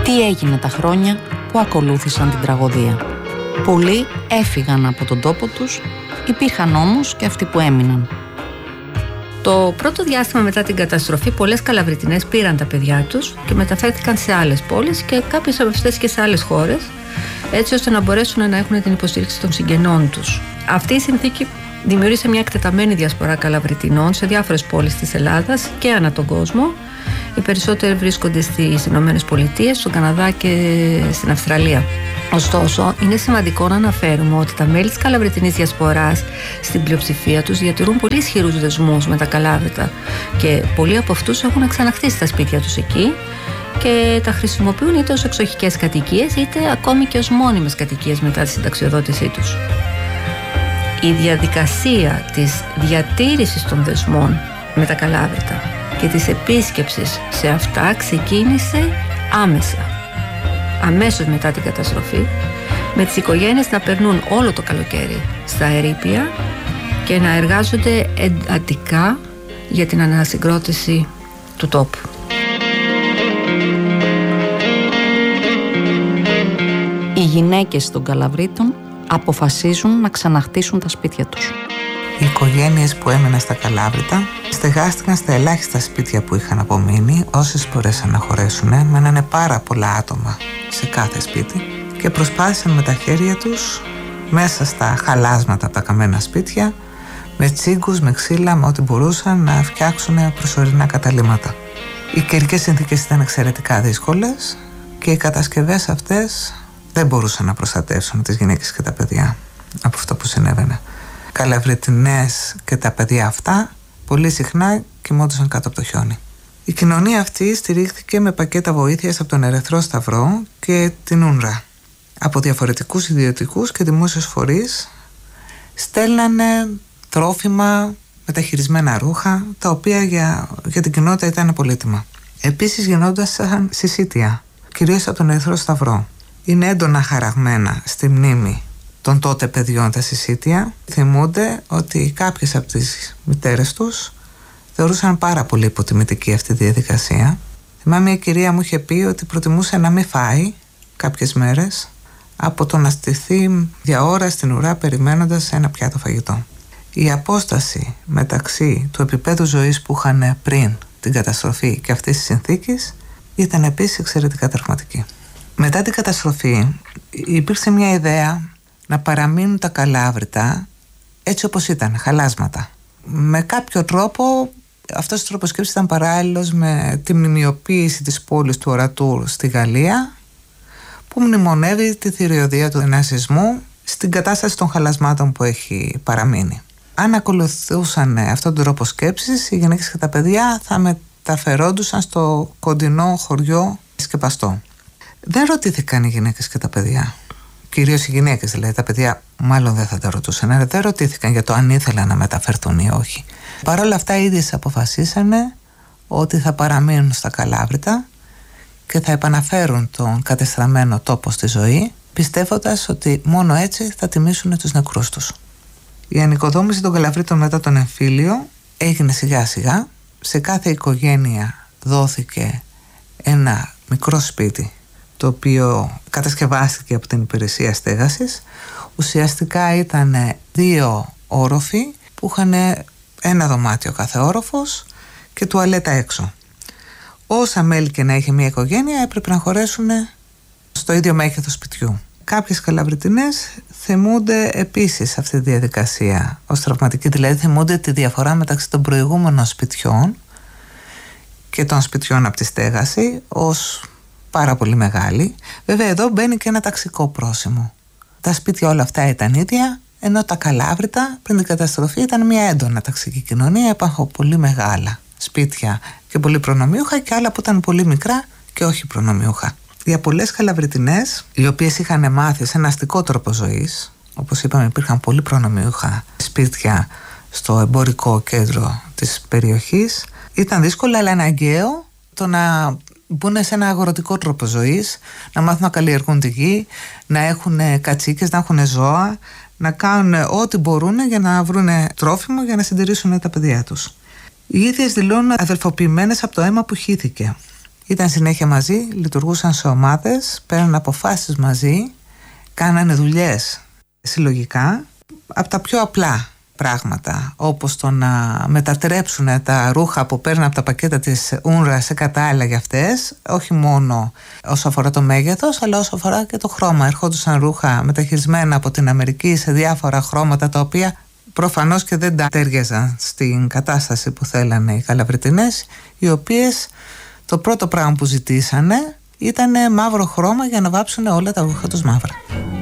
Τι έγινε τα χρόνια που ακολούθησαν την τραγωδία? Πολλοί έφυγαν από τον τόπο τους, υπήρχαν όμως και αυτοί που έμειναν. Το πρώτο διάστημα μετά την καταστροφή, πολλές Καλαβριτινές πήραν τα παιδιά τους και μεταφέρθηκαν σε άλλες πόλεις και κάποιες από αυτές και σε άλλες χώρες, έτσι ώστε να μπορέσουν να έχουν την υποστήριξη των συγγενών τους. Αυτή η συνθήκη δημιούργησε μια εκτεταμένη διασπορά Καλαβριτινών σε διάφορες πόλεις της Ελλάδας και ανά τον κόσμο. Οι περισσότεροι βρίσκονται στις Ηνωμένες Πολιτείες, στον Καναδά και στην Αυστραλία. Ωστόσο, είναι σημαντικό να αναφέρουμε ότι τα μέλη της Καλαβριτινής διασποράς στην πλειοψηφία τους διατηρούν πολύ ισχυρούς δεσμούς με τα Καλάβρητα και πολλοί από αυτούς έχουν ξαναχτίσει τα σπίτια τους εκεί και τα χρησιμοποιούν είτε ως εξοχικές κατοικίες είτε ακόμη και ως μόνιμες κατοικίες μετά τη συνταξιοδότησή τους. Η διαδικασία της διατήρησης των δεσμών με τα Καλάβρητα και της επίσκεψης σε αυτά ξεκίνησε αμέσως μετά την καταστροφή, με τις οικογένειες να περνούν όλο το καλοκαίρι στα ερείπια και να εργάζονται εντατικά για την ανασυγκρότηση του τόπου. Οι γυναίκες των Καλαβρίτων αποφασίζουν να ξαναχτίσουν τα σπίτια τους. Οι οικογένειες που έμεναν στα Καλάβρητα στεγάστηκαν στα ελάχιστα σπίτια που είχαν απομείνει, όσες μπορέσαν να χωρέσουν. Μένανε πάρα πολλά άτομα σε κάθε σπίτι και προσπάθησαν με τα χέρια τους μέσα στα χαλάσματα από τα καμένα σπίτια, με τσίγκους, με ξύλα, με ό,τι μπορούσαν να φτιάξουν προσωρινά καταλύματα. Οι καιρικές συνθήκες ήταν εξαιρετικά δύσκολες και οι κατασκευές αυτές δεν μπορούσαν να προστατεύσουν τις γυναίκες και τα παιδιά από αυτό που συνέβαινε. Καλαβριτινές και τα παιδιά αυτά πολύ συχνά κοιμόντουσαν κάτω από το χιόνι. Η κοινωνία αυτή στηρίχθηκε με πακέτα βοήθειας από τον Ερυθρό Σταυρό και την UNRWA. Από διαφορετικούς ιδιωτικούς και δημόσιους φορείς στέλνανε τρόφιμα, μεταχειρισμένα ρούχα, τα οποία για την κοινότητα ήταν πολύτιμα. Επίσης γινόντουσαν συσίτια, κυρίως από τον Ερυθρό Σταυρό. Είναι έντονα χαραγμένα στη μνήμη των τότε παιδιών τα συσίτια. Θυμούνται ότι κάποιες από τις μητέρες τους θεωρούσαν πάρα πολύ υποτιμητική αυτή τη διαδικασία. Θυμάμαι μια κυρία μου είχε πει ότι προτιμούσε να μην φάει κάποιες μέρες από το να στηθεί για ώρα στην ουρά περιμένοντας ένα πιάτο φαγητό. Η απόσταση μεταξύ του επίπεδου ζωής που είχαν πριν την καταστροφή και αυτής της συνθήκης ήταν επίσης εξαιρετικά τραυματική. Μετά την καταστροφή υπήρξε μια ιδέα να παραμείνουν τα Καλάβρητα έτσι όπως ήταν, χαλάσματα. Με κάποιο τρόπο αυτός ο τρόπος σκέψης ήταν παράλληλος με τη μνημειοποίηση της πόλης του Ορατούρ στη Γαλλία, που μνημονεύει τη θηριωδία του ναζισμού στην κατάσταση των χαλασμάτων που έχει παραμείνει. Αν ακολουθούσαν αυτόν τον τρόπο σκέψης, οι γυναίκες και τα παιδιά θα μεταφερόντουσαν στο κοντινό χωριό Σκεπαστό. Δεν ρωτήθηκαν οι γυναίκες και τα παιδιά. Κυρίως οι γυναίκες, δηλαδή τα παιδιά μάλλον δεν θα τα ρωτούσαν, αλλά δεν ρωτήθηκαν για το αν ήθελαν να μεταφερθούν ή όχι. Παρ' όλα αυτά οι ίδιες αποφασίσανε ότι θα παραμείνουν στα Καλάβρητα και θα επαναφέρουν τον κατεστραμμένο τόπο στη ζωή, πιστεύοντας ότι μόνο έτσι θα τιμήσουν τους νεκρούς τους. Η ανοικοδόμηση των Καλαβρίτων μετά τον εμφύλιο έγινε σιγά σιγά. Σε κάθε οικογένεια δόθηκε ένα μικρό σπίτι, το οποίο κατασκευάστηκε από την υπηρεσία στέγασης. Ουσιαστικά ήταν 2 όροφοι που είχαν ένα δωμάτιο κάθε όροφος και τουαλέτα έξω. Όσα μέλη και να είχε μια οικογένεια έπρεπε να χωρέσουν στο ίδιο μέγεθος σπιτιού. Κάποιες Καλαβριτινές θυμούνται επίσης αυτή τη διαδικασία ως τραυματική, δηλαδή θυμούνται τη διαφορά μεταξύ των προηγούμενων σπιτιών και των σπιτιών από τη στέγαση ως πάρα πολύ μεγάλη. Βέβαια εδώ μπαίνει και ένα ταξικό πρόσημο. Τα σπίτια όλα αυτά ήταν ίδια, ενώ τα Καλάβρητα πριν την καταστροφή ήταν μια έντονα ταξική κοινωνία. Υπάρχουν πολύ μεγάλα σπίτια και πολύ προνομιούχα και άλλα που ήταν πολύ μικρά και όχι προνομιούχα. Για πολλές Καλαβριτινές, οι οποίες είχαν μάθει σε ένα αστικό τρόπο ζωής, όπως είπαμε υπήρχαν πολύ προνομιούχα σπίτια στο εμπορικό κέντρο της περιοχής, ήταν δύσκολο αλλά αναγκαίο το να μπουν σε ένα αγροτικό τρόπο ζωής, να μάθουν να καλλιεργούν τη γη, να έχουν κατσίκες, να έχουν ζώα, να κάνουν ό,τι μπορούν για να βρουν τρόφιμο για να συντηρήσουν τα παιδιά τους. Οι ίδιες δηλώνουν αδελφοποιημένες από το αίμα που χύθηκε. Ήταν συνέχεια μαζί, λειτουργούσαν σε ομάδες, παίρναν αποφάσεις μαζί, κάνανε δουλειές συλλογικά, από τα πιο απλά πράγματα, όπως το να μετατρέψουν τα ρούχα που παίρνουν από τα πακέτα της UNRWA σε κατάλληλα για αυτές, όχι μόνο όσο αφορά το μέγεθος, αλλά όσο αφορά και το χρώμα. Ερχόντουσαν ρούχα μεταχειρισμένα από την Αμερική σε διάφορα χρώματα, τα οποία προφανώς και δεν τα τέριαζαν στην κατάσταση που θέλανε οι Καλαβριτινές, οι οποίες το πρώτο πράγμα που ζητήσανε ήταν μαύρο χρώμα για να βάψουν όλα τα ρούχα τους μαύρα.